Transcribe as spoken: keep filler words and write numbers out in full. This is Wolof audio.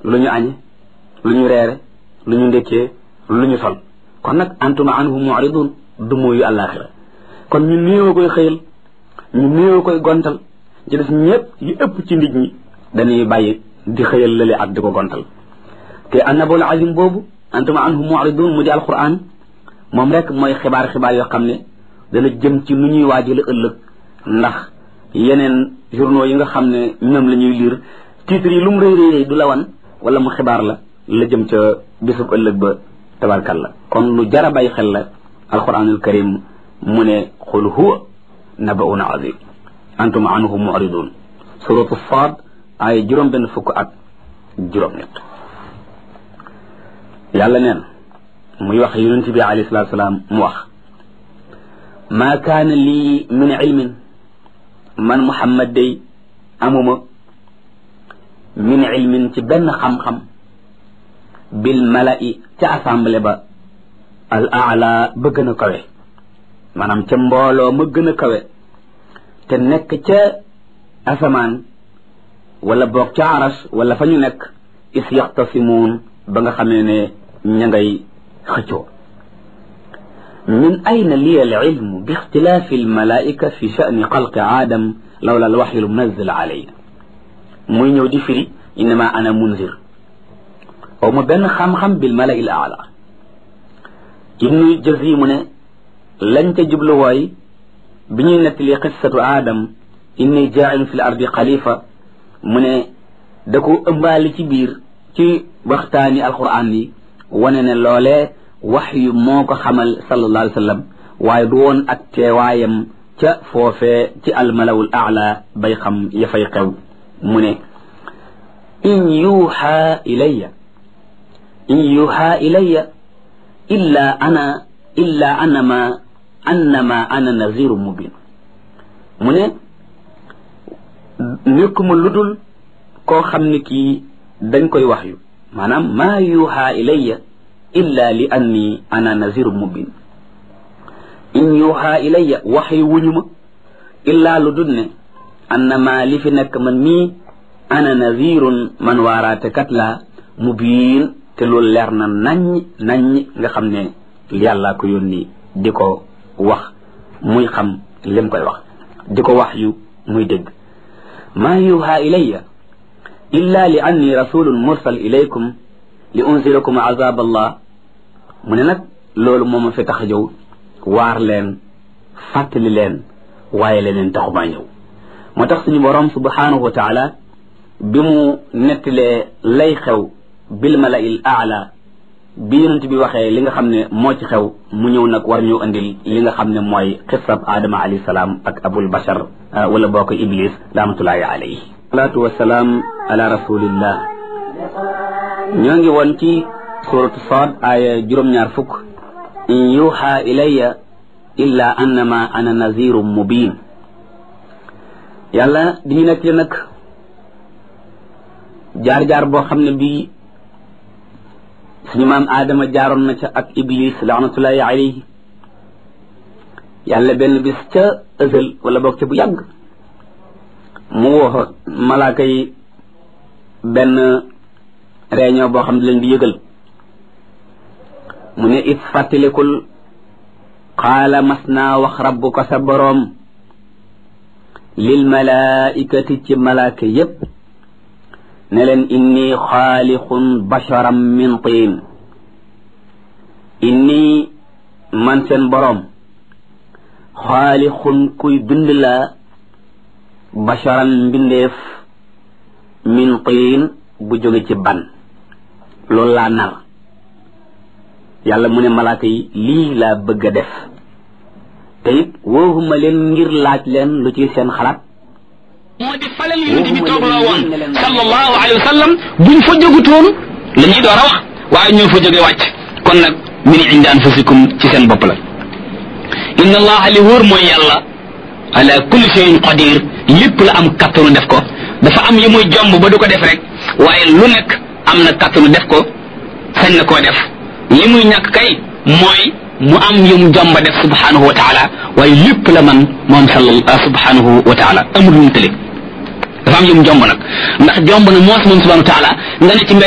lu ñu añe lu ñu reere lu ñu ndekkee lu ñu sol kon nag antum anhu mu'ridun du mooyu àllaaxira kon ñu néew koy xëyal ñu néew koy gontal ci des ñëpp yu ëpp ci nit ñi dañuy bàyyi di xëyal lële ak di ko gontal te annabul azim boobu antum anhu mu'ridun mu di alquran moom rek mooy xibaar xibaar yoo xam ne dana jëm ci nu ñuy waajale ëllëg ndax yeneen journaux yi nga xam ne ñoom la ñuy lire titres yi lu mu rëy rëy du la wan wala mu xibaar la la jëm ca bisub ëllëg ba tabarkalla kon lu jara bàyyi xel la alquranul karim mu ne qul huwa naba'un azim antum anhu mu'ridun suratu Saad ay juróom benn fukk ak juróom ñett yàlla neen muy wax yonent bi alayhi salaatu salaam mu wax maa kaana lii min ilmin man Muhammad day amuma min ilmin ci benn xam-xam bil mala'i ca assemblée ba al aala ba gën a kawe maanaam ca mbooloo ma gën a kawe te nekk ca asamaan wala boog ca aras wala fa ñu nekk is yaxtasimuun ba nga xamee ne ña ngay xëccoo min ayna liya al ilmu bi ixtilaafi al malaa'ika fi sha'ni xalqi aadam lawla al waxyu al munazzal alayya muy ñëw di firi innama ana munzir aw ma benn xam-xam bil mala'i al a'la ibnu jazi mu ne lañ ca jublu wooy bi ñuy nettali qissatu aadam inni jaa'ilun fil ardi xalifa mu ne da ko ëmbaali ci biir ci waxtaani alquran yi wane ne loolee wax yu moo ko xamal sallallahu alayhi wa sallam waaye du woon ak teewaayam ca foofee ci almalawul aala bay xam ya fay xew mu ne in yuuxa ilayya in yuuxa ilayya illa ana illa annama annama ana naziru mubin mu ne nekkuma ludul koo xam ne kii dañ koy wax yu maanaam maa yuuxa ilayya illa li anni ana naziru mubin in yuuxa ilayya wax yu wuñu ma illaa lu dul ne annama li fi nekk man mii ana nazirun man waaraate kat laa mubin te loolu leer na naññ naññ nga xam ne yàllaa ko yónni di ko wax muy xam lim koy wax di ko wax yu muy dégg maa yuuxa ilayya illa li anni rasulun mursal ilaykum li unzirakum azab allah mu ne nag loolu moo ma fi tax a jëw waar leen fàttali leen waaye leneen taxumaa ñëw moo tax suñu borom subhanahu wa taala bi mu nettalee lay xew bil mala'il a'la bi yonent bi waxee li nga xam ne moo ci xew mu ñëw nag war ñu andil li nga xam ne mooy xissab Adama alayhi salaam ak abul bashar wala boo ko iblis rahmatullahi alayhi salaatu wasalaam ala rasulillah ñoo ngi woon ci suratu Saad aaya juróom-ñaar fukk in yuuxa ilayya illa annama ana nazirum mubin yàlla di ñu nekk li nag jaar-jaar boo xam ne bii suñu maam Adama jaaroon na ca ak iblis laanatullahi alayhi yàlla benn bis ca ësël wala boog ca bu yàgg mu woo malaaka yi benn réunion boo xam ne leen di yëgal mu ne it fàttalikul qaala mas naa wax rabbuka sa boroom lil malaikati ci malaaka yépp ne leen inni xaaliqun basharan min tiin inni man seen boroom xaaliqun kuy bind la basharan mbindeef min tiin bu jóge ci ban loolu laa nar yàlla mu ne malaaka yi lii laa bëgg a def te it woowuma leen ngir laaj leen lu ci seen xalaat moo di falal yonent bi toogloo woon sallallahu alayhi wa sallam buñ fa jógutoon la ñuy door a wax waaye ñoo fa jóge wàcc kon nag min indi anfusikum ci seen bopp la inna allaha li wóor mooy yàlla ala kulli shay'in qadir lépp la am kattanu def ko dafa am yi muy jomb ba du ko def rek waaye lu nekk am na kattanu def ko sañ na koo def li muy ñàkk kay mooy mu am yu mu jomba def subhanahu wa taala waaye lépp la man moom sallallahu subhanahu wa taala amul lu mu tële dafa am yu mu jomb nag ndax jomb na moos moom subhanahu wa taala nga ne ci